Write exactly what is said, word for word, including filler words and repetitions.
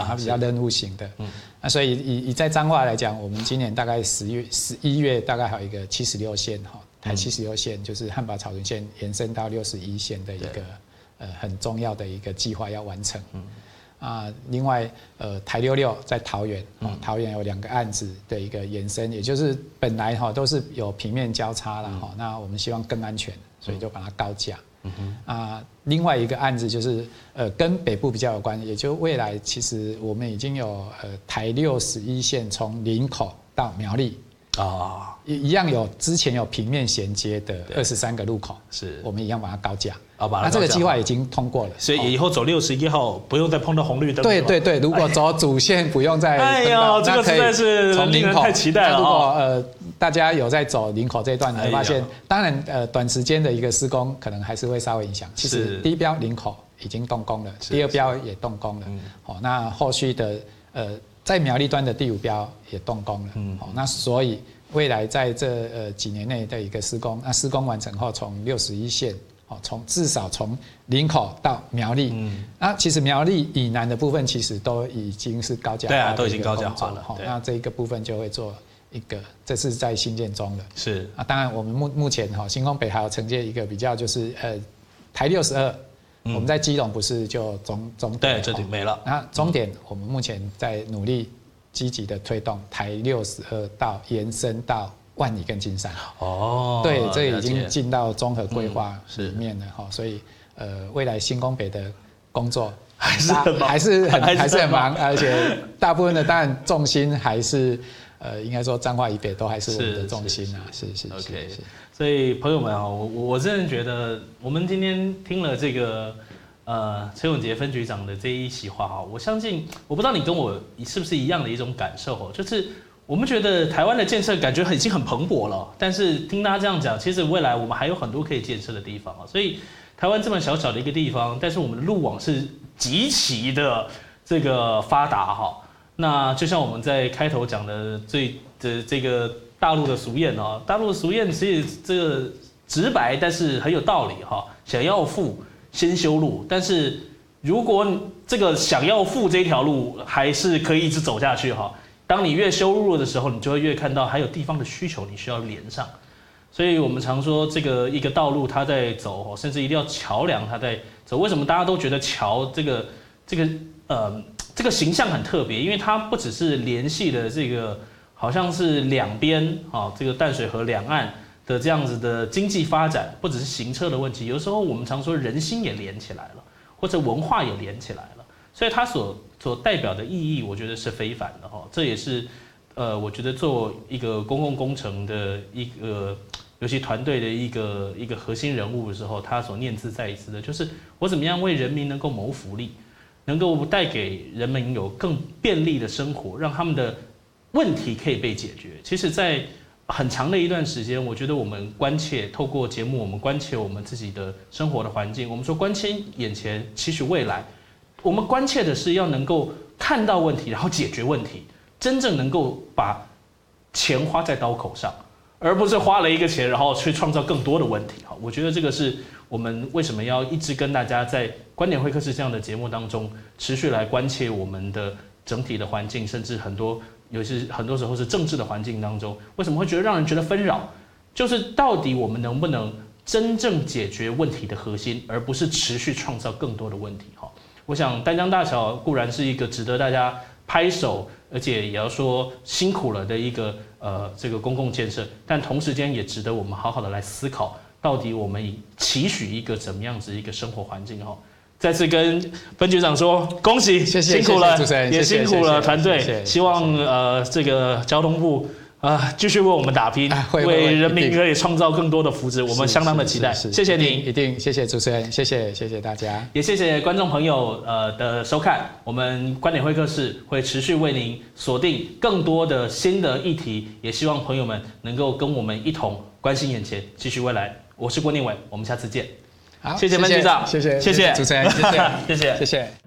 它比较任务型的。嗯，那所以以以在彰化来讲，我们今年大概十月、十一月大概还有一个七十六线哈，台七十六线就是汉宝草屯线延伸到六十一线的一个呃很重要的一个计划要完成。嗯。啊，另外，呃，台六六在桃园，哦，桃园有两个案子的一个延伸，也就是本来哈都是有平面交叉了哈，嗯、那我们希望更安全，所以就把它高架。嗯哼。啊，另外一个案子就是呃跟北部比较有关，也就未来其实我们已经有呃台六十一线从林口到苗栗。啊，一一样有之前有平面衔接的二十三个路口，是我们一样把它高架。啊，把它那这个计划已经通过了， 所以以后走六十一号不用再碰到红绿灯。 对对对，如果走主线不用再哎呦，这个实在是从林口太期待了。 如果呃大家有在走林口这一段，你会发现，当然呃短时间的一个施工可能还是会稍微影响。其实第一标林口已经动工了，第二标也动工了。好，那后续的呃在苗栗端的第五标也动工了。嗯，好，那所以。未来在这呃几年内的一个施工，那施工完成后，从六十一线，哦，从至少从林口到苗栗，嗯，那其实苗栗以南的部分其实都已经是高架化， 对啊，都已经高架化了， 哈，那这一个部分就会做一个，这是在新建中的， 是啊，当然我们目目前哈，新丰北还有承接一个比较就是呃台六十二，我们在基隆不是就终终点， 对，这里没了， 那终点我们目前在努力。积极的推动台六十二到延伸到万里跟金山哦，对，这已经进到综合规划里面了哈、嗯，所以呃，未来新丰北的工作还是很忙， 还是很还是很忙，而且大部分的当然重心还是呃，应该说彰化以北都还是我们的重心啊，是是是 OK。所以朋友们啊，我我真的觉得我们今天听了这个。呃，陈永杰分局长的这一席话哈，我相信，我不知道你跟我是不是一样的一种感受哦，就是我们觉得台湾的建设感觉已经很蓬勃了，但是听大家这样讲，其实未来我们还有很多可以建设的地方啊。所以台湾这么小小的一个地方，但是我们的路网是极其的这个发达哈。那就像我们在开头讲的最的这个大陆的俗谚啊，大陆的俗谚其实这个直白，但是很有道理哈。想要富。先修路，但是如果这个想要富这条路还是可以一直走下去哈。当你越修路的时候，你就会越看到还有地方的需求，你需要连上。所以我们常说，这个一个道路它在走，甚至一定要桥梁它在走。为什么大家都觉得桥这个这个呃这个形象很特别？因为它不只是联系的这个好像是两边啊，这个淡水河两岸。的这样子的经济发展，不只是行车的问题，有时候我们常说人心也连起来了，或者文化也连起来了，所以它所所代表的意义，我觉得是非凡的哈。这也是呃，我觉得做一个公共工程的一个，尤其团队的一个一个核心人物的时候，他所念兹在兹的，就是我怎么样为人民能够谋福利，能够带给人民有更便利的生活，让他们的问题可以被解决。其实，在很长的一段时间，我觉得我们关切，透过节目，我们关切我们自己的生活的环境。我们说关切眼前，期许未来。我们关切的是要能够看到问题，然后解决问题，真正能够把钱花在刀口上，而不是花了一个钱，然后去创造更多的问题。哈，我觉得这个是我们为什么要一直跟大家在观点会客室这样的节目当中，持续来关切我们的整体的环境，甚至很多。尤其是很多时候是政治的环境当中，为什么会觉得让人觉得纷扰？就是到底我们能不能真正解决问题的核心，而不是持续创造更多的问题？哈，我想丹江大桥固然是一个值得大家拍手，而且也要说辛苦了的一个呃这个公共建设，但同时间也值得我们好好的来思考，到底我们期许一个怎么样子一个生活环境？哈。再次跟分局长说恭喜， 谢谢辛苦了， 谢谢主持人也辛苦了团队。 谢谢谢谢希望呃这个交通部啊、呃、继续为我们打拼， 啊、会为人民可以创造更多的福祉，我们相当的期待。谢谢您， 一定谢谢主持人，谢谢谢谢大家， 也谢谢观众朋友呃的收看。我们观点会客室会持续为您锁定更多的新的议题，也希望朋友们能够跟我们一同关心眼前，继续未来。我是郭念伟，我们下次见。 好， 谢谢分局长， 谢谢谢谢主持人，谢谢谢谢谢谢。